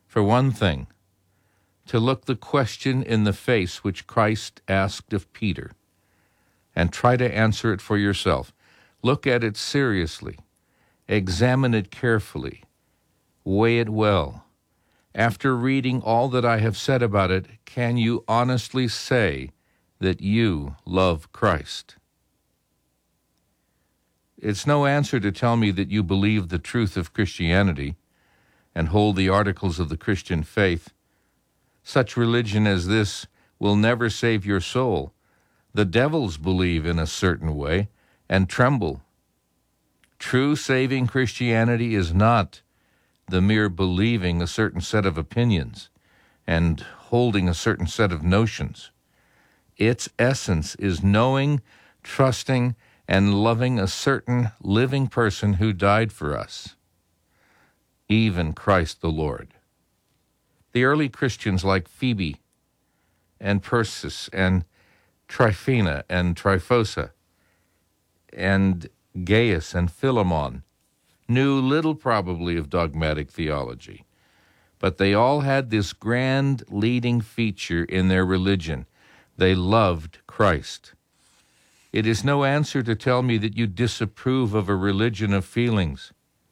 For one thing, to look the question in the face which Christ asked of Peter and try to answer it for yourself. Look at it seriously. Examine it carefully. Weigh it well. After reading all that I have said about it, can you honestly say that you love Christ? It's no answer to tell me that you believe the truth of Christianity and hold the articles of the Christian faith. Such religion as this will never save your soul. The devils believe in a certain way and tremble. True saving Christianity is not the mere believing a certain set of opinions and holding a certain set of notions. Its essence is knowing, trusting, and loving a certain living person who died for us, even Christ the Lord. The early Christians like Phoebe and Persis and Tryphena and Tryphosa and Gaius and Philemon knew little probably of dogmatic theology, but they all had this grand leading feature in their religion. They loved Christ. It is no answer to tell me that you disapprove of a religion of feelings.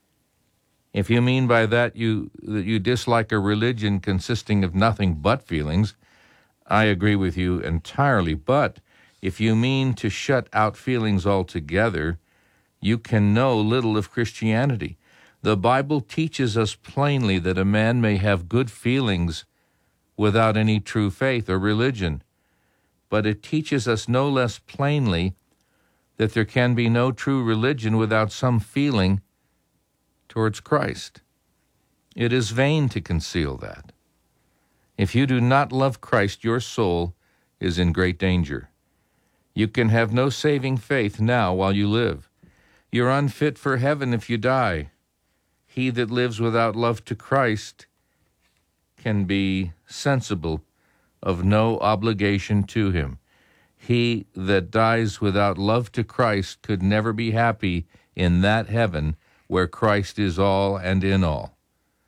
If you mean by that that you dislike a religion consisting of nothing but feelings, I agree with you entirely. But if you mean to shut out feelings altogether, you can know little of Christianity. The Bible teaches us plainly that a man may have good feelings without any true faith or religion. But it teaches us no less plainly that there can be no true religion without some feeling towards Christ. It is vain to conceal that. If you do not love Christ, your soul is in great danger. You can have no saving faith now while you live. You're unfit for heaven if you die. He that lives without love to Christ can be sensible of no obligation to him. He that dies without love to Christ could never be happy in that heaven where Christ is all and in all.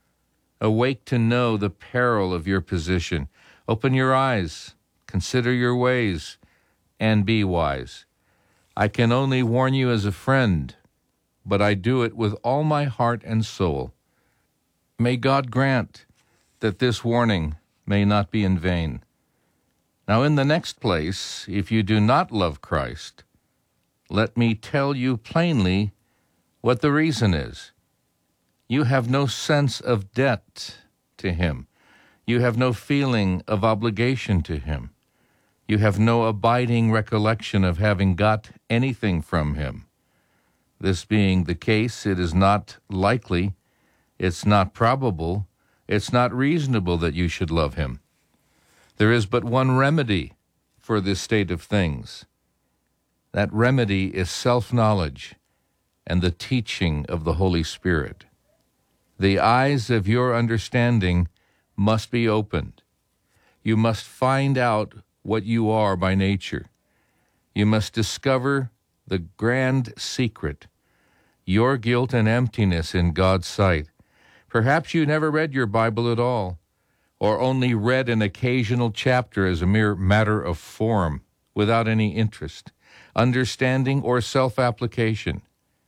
Awake to know the peril of your position. Open your eyes, consider your ways, and be wise. I can only warn you as a friend, but I do it with all my heart and soul. May God grant that this warning may not be in vain. Now, in the next place, if you do not love Christ, let me tell you plainly what the reason is. You have no sense of debt to him. You have no feeling of obligation to him. You have no abiding recollection of having got anything from him. This being the case, it is not likely, it's not probable, it's not reasonable that you should love him. There is but one remedy for this state of things. That remedy is self-knowledge and the teaching of the Holy Spirit. The eyes of your understanding must be opened. You must find out what you are by nature. You must discover the grand secret, your guilt and emptiness in God's sight. Perhaps you never read your Bible at all, or only read an occasional chapter as a mere matter of form, without any interest, understanding, or self-application.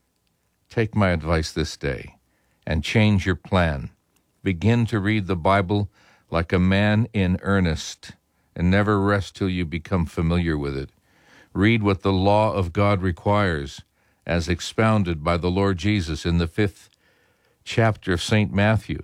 Take my advice this day and change your plan. Begin to read the Bible like a man in earnest, and never rest till you become familiar with it. Read what the law of God requires, as expounded by the Lord Jesus in the 5th chapter of St. Matthew.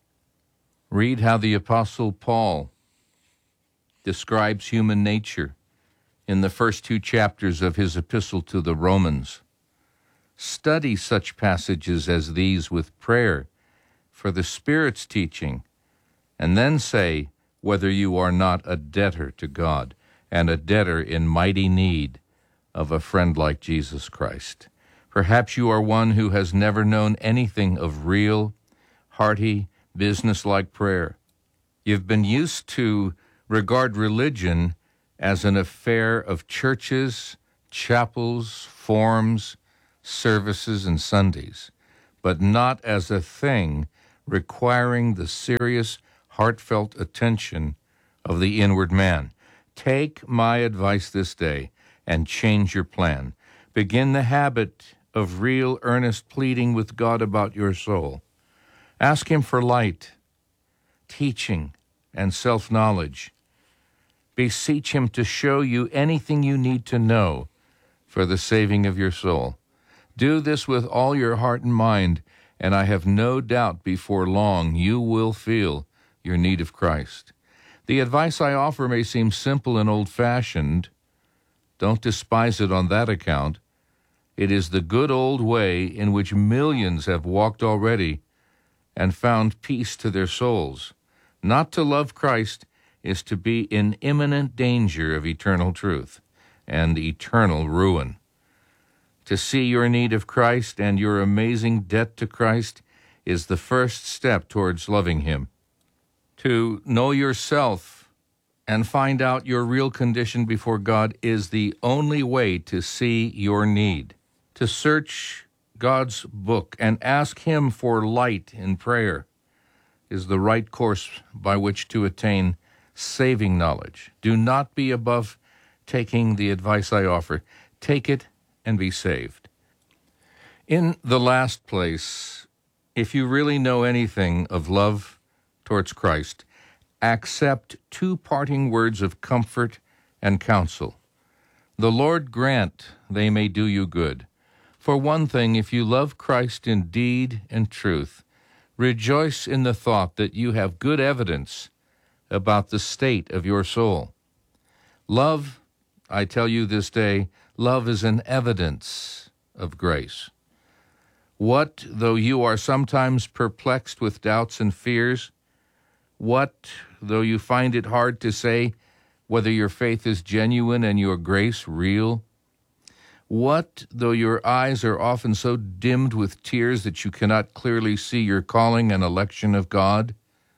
Read how the Apostle Paul describes human nature in the first 2 chapters of his epistle to the Romans. Study such passages as these with prayer for the Spirit's teaching, and then say whether you are not a debtor to God and a debtor in mighty need of a friend like Jesus Christ. Perhaps you are one who has never known anything of real, hearty, business-like prayer. You've been used to regard religion as an affair of churches, chapels, forms, services, and Sundays, but not as a thing requiring the serious, heartfelt attention of the inward man. Take my advice this day and change your plan. Begin the habit of real, earnest pleading with God about your soul. Ask Him for light, teaching, and self-knowledge. Beseech Him to show you anything you need to know for the saving of your soul. Do this with all your heart and mind, and I have no doubt before long you will feel your need of Christ. The advice I offer may seem simple and old-fashioned. Don't despise it on that account. It is the good old way in which millions have walked already and found peace to their souls. Not to love Christ is to be in imminent danger of eternal truth and eternal ruin. To see your need of Christ and your amazing debt to Christ is the first step towards loving Him. To know yourself and find out your real condition before God is the only way to see your need. To search God's book and ask Him for light in prayer is the right course by which to attain saving knowledge. Do not be above taking the advice I offer. Take it and be saved. In the last place, if you really know anything of love towards Christ, accept two parting words of comfort and counsel. The Lord grant they may do you good. For one thing, if you love Christ in deed and truth, rejoice in the thought that you have good evidence about the state of your soul. Love, I tell you this day, love is an evidence of grace. What though you are sometimes perplexed with doubts and fears? What though you find it hard to say whether your faith is genuine and your grace real? What though your eyes are often so dimmed with tears that you cannot clearly see your calling and election of God?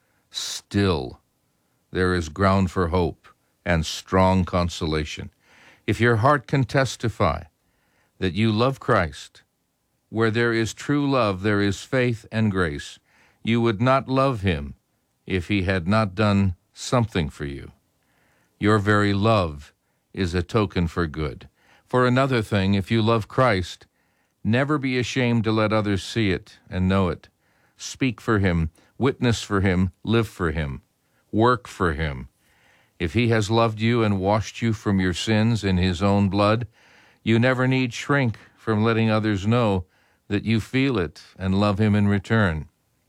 Still, there is ground for hope and strong consolation. If your heart can testify that you love Christ, where there is true love, there is faith and grace. You would not love Him if He had not done something for you. Your very love is a token for good. For another thing, if you love Christ, never be ashamed to let others see it and know it. Speak for Him, witness for Him, live for Him, work for Him. If He has loved you and washed you from your sins in His own blood, you never need shrink from letting others know that you feel it and love Him in return.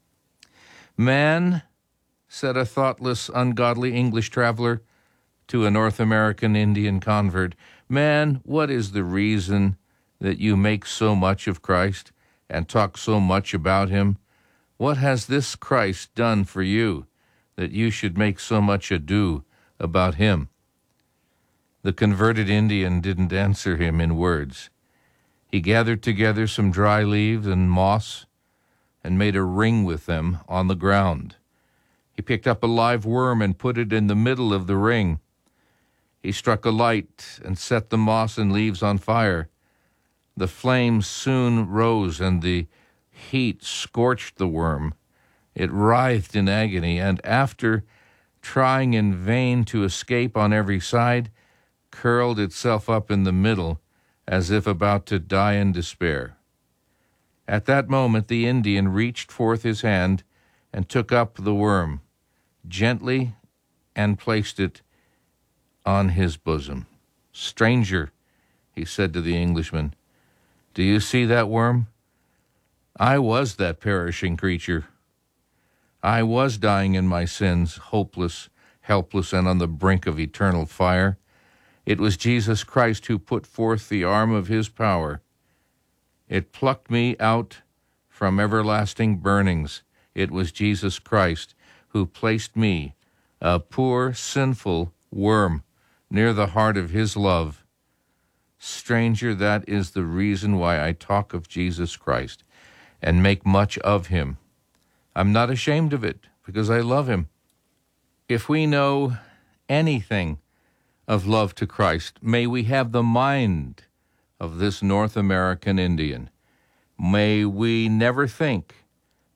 Man, said a thoughtless, ungodly English traveler to a North American Indian convert, man, what is the reason that you make so much of Christ and talk so much about Him? What has this Christ done for you that you should make so much ado about Him? The converted Indian didn't answer him in words. He gathered together some dry leaves and moss and made a ring with them on the ground. He picked up a live worm and put it in the middle of the ring. He struck a light and set the moss and leaves on fire. The flames soon rose and the heat scorched the worm. It writhed in agony, and after trying in vain to escape on every side, curled itself up in the middle as if about to die in despair. At that moment the Indian reached forth his hand and took up the worm gently and placed it on his bosom. "Stranger," he said to the Englishman, "do you see that worm? I was that perishing creature. I was dying in my sins, hopeless, helpless, and on the brink of eternal fire. It was Jesus Christ who put forth the arm of His power. It plucked me out from everlasting burnings. It was Jesus Christ who placed me, a poor, sinful worm, near the heart of His love. Stranger, that is the reason why I talk of Jesus Christ and make much of Him. I'm not ashamed of it, because I love Him. If we know anything of love to Christ, may we have the mind of this North American Indian. May we never think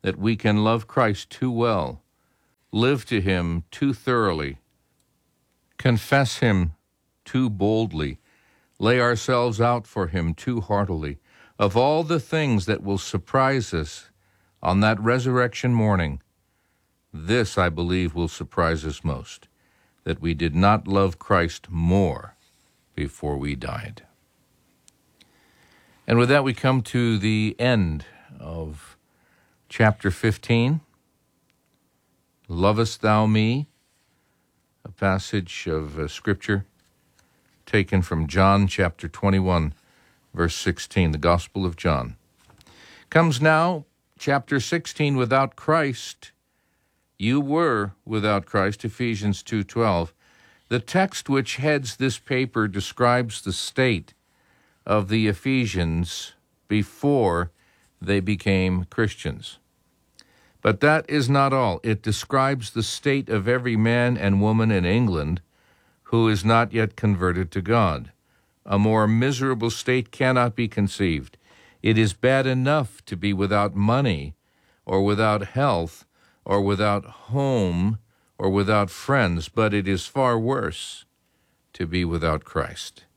that we can love Christ too well, live to Him too thoroughly, confess Him too boldly, lay ourselves out for Him too heartily. Of all the things that will surprise us on that resurrection morning, this, I believe, will surprise us most, that we did not love Christ more before we died. And with that, we come to the end of chapter 15. Lovest thou me? A passage of Scripture taken from John chapter 21, verse 16, the Gospel of John. Comes now, chapter 16, without Christ. You were without Christ, Ephesians 2:12. The text which heads this paper describes the state of the Ephesians before they became Christians. But that is not all. It describes the state of every man and woman in England who is not yet converted to God. A more miserable state cannot be conceived. It is bad enough to be without money, or without health, or without home, or without friends, but it is far worse to be without Christ.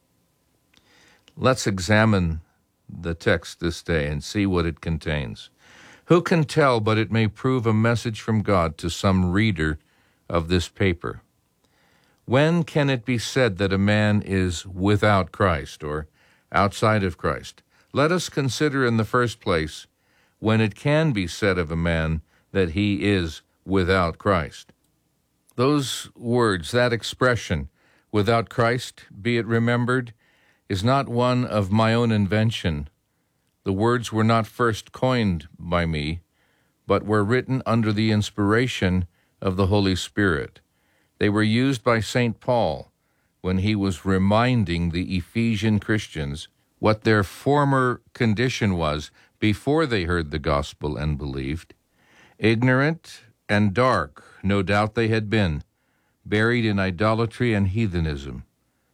Let's examine the text this day and see what it contains. Who can tell but it may prove a message from God to some reader of this paper? When can it be said that a man is without Christ or outside of Christ? Let us consider in the first place when it can be said of a man that he is without Christ. Those words, that expression, without Christ, be it remembered, is not one of my own invention. The words were not first coined by me, but were written under the inspiration of the Holy Spirit. They were used by St. Paul when he was reminding the Ephesian Christians what their former condition was before they heard the gospel and believed. Ignorant and dark, no doubt they had been, buried in idolatry and heathenism,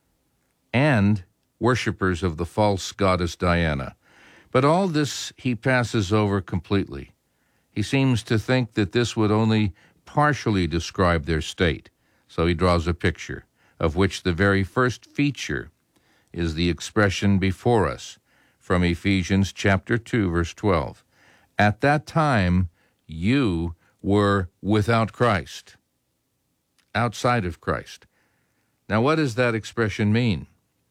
and worshippers of the false goddess Diana. But all this he passes over completely. He seems to think that this would only partially describe their state, so he draws a picture, of which the very first feature is the expression before us from Ephesians chapter 2, verse 12. At that time, you were without Christ, outside of Christ. Now, what does that expression mean?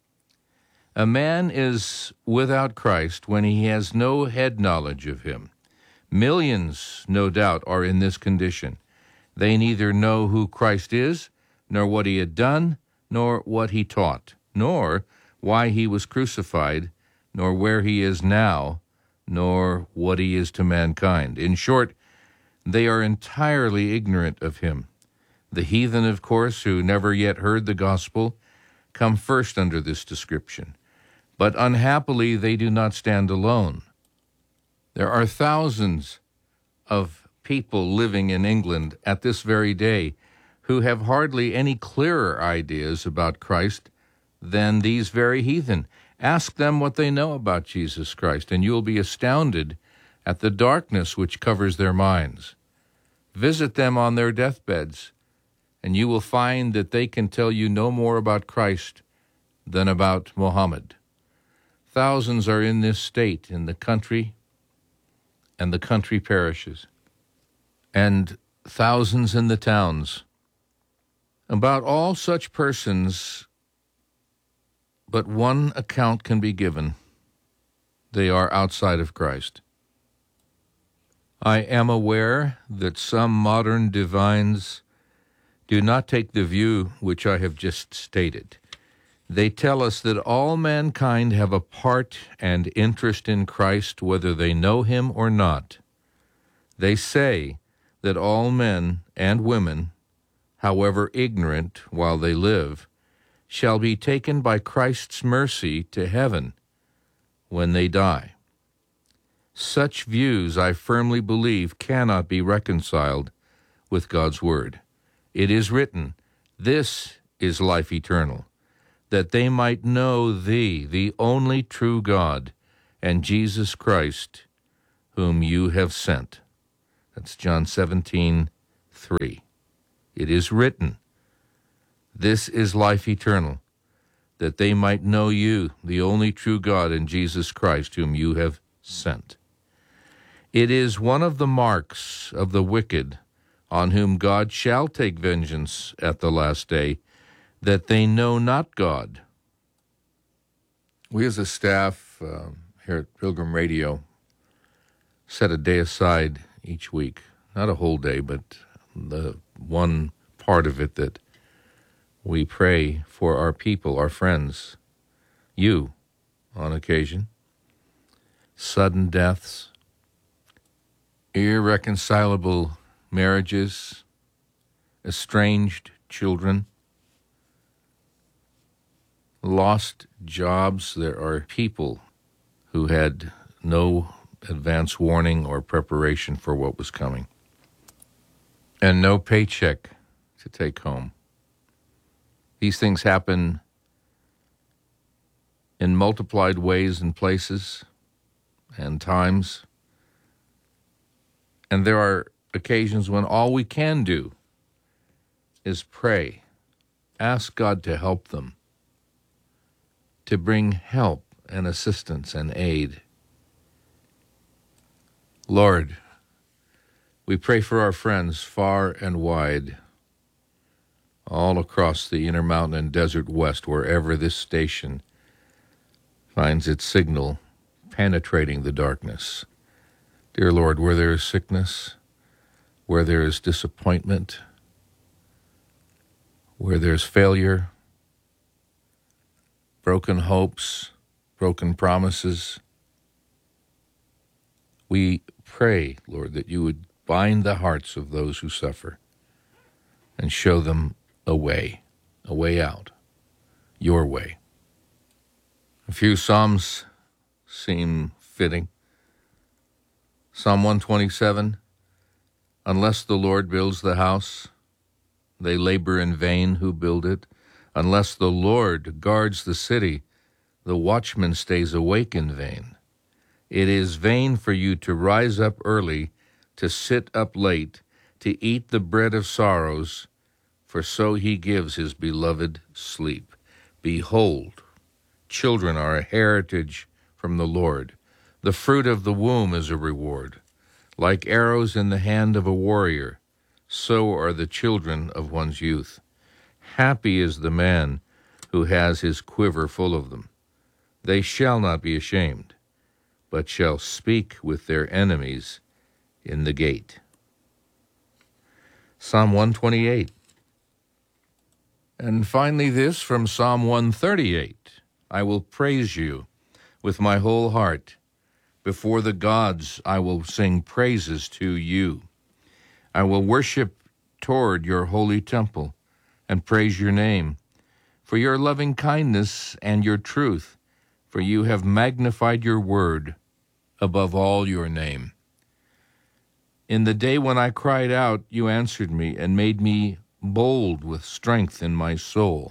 A man is without Christ when he has no head knowledge of him. Millions, no doubt, are in this condition. They neither know who Christ is, nor what he had done, nor what he taught, nor why he was crucified, nor where he is now, nor what he is to mankind. In short, they are entirely ignorant of him. The heathen, of course, who never yet heard the gospel, come first under this description. But unhappily, they do not stand alone. There are thousands of people living in England at this very day who have hardly any clearer ideas about Christ than these very heathen. Ask them what they know about Jesus Christ, and you'll be astounded at the darkness which covers their minds. Visit them on their deathbeds, and you will find that they can tell you no more about Christ than about Muhammad. Thousands are in this state in the country, and the country perishes, and thousands in the towns. About all such persons, but one account can be given. They are outside of Christ. I am aware that some modern divines do not take the view which I have just stated. They tell us that all mankind have a part and interest in Christ, whether they know him or not. They say that all men and women, however ignorant while they live, shall be taken by Christ's mercy to heaven when they die. Such views, I firmly believe, cannot be reconciled with God's word. It is written, "This is life eternal, that they might know thee, the only true God, and Jesus Christ, whom you have sent." That's John 17:3. It is written, "This is life eternal, that they might know you, the only true God, and Jesus Christ, whom you have sent." It is one of the marks of the wicked, on whom God shall take vengeance at the last day, that they know not God. We as a staff here at Pilgrim Radio set a day aside each week, not a whole day, but the one part of it that we pray for our people, our friends, you on occasion, sudden deaths, irreconcilable marriages, estranged children, lost jobs. There are people who had no advance warning or preparation for what was coming, and no paycheck to take home. These things happen in multiplied ways and places and times, and there are occasions when all we can do is pray, ask God to help them, to bring help and assistance and aid. Lord, we pray for our friends far and wide, all across the Intermountain and Desert West, wherever this station finds its signal penetrating the darkness. Dear Lord, where there is sickness, where there is disappointment, where there's failure, broken hopes, broken promises, we pray, Lord, that you would bind the hearts of those who suffer and show them a way out, your way. A few Psalms seem fitting. Psalm 127, "Unless the Lord builds the house, they labor in vain who build it. Unless the Lord guards the city, the watchman stays awake in vain. It is vain for you to rise up early, to sit up late, to eat the bread of sorrows, for so he gives his beloved sleep. Behold, children are a heritage from the Lord. The fruit of the womb is a reward. Like arrows in the hand of a warrior, so are the children of one's youth. Happy is the man who has his quiver full of them. They shall not be ashamed, but shall speak with their enemies in the gate." Psalm 128. And finally this from Psalm 138. "I will praise you with my whole heart. Before the gods I will sing praises to you. I will worship toward your holy temple and praise your name for your loving kindness and your truth, for you have magnified your word above all your name. In the day when I cried out, you answered me and made me bold with strength in my soul.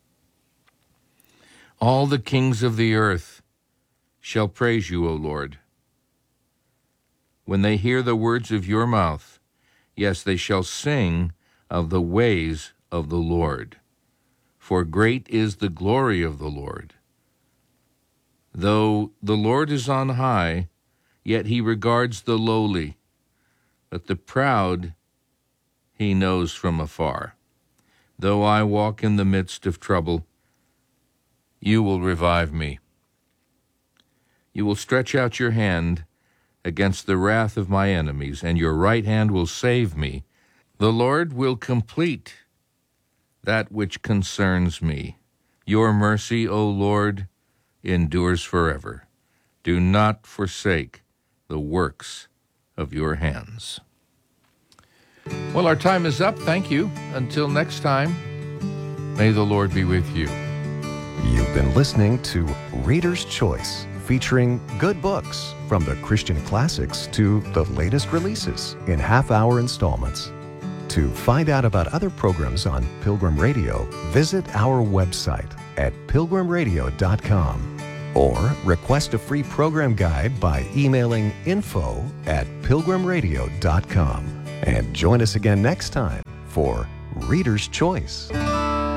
All the kings of the earth shall praise you, O Lord. When they hear the words of your mouth, yes, they shall sing of the ways of the Lord. For great is the glory of the Lord. Though the Lord is on high, yet he regards the lowly, but the proud he knows from afar. Though I walk in the midst of trouble, you will revive me. You will stretch out your hand against the wrath of my enemies, and your right hand will save me. The Lord will complete that which concerns me. Your mercy, O Lord, endures forever. Do not forsake the works of your hands." Well, our time is up. Thank you. Until next time, may the Lord be with you. You've been listening to Reader's Choice, featuring good books from the Christian classics to the latest releases in half-hour installments. To find out about other programs on Pilgrim Radio, visit our website at pilgrimradio.com. Or request a free program guide by emailing info@pilgrimradio.com. And join us again next time for Reader's Choice.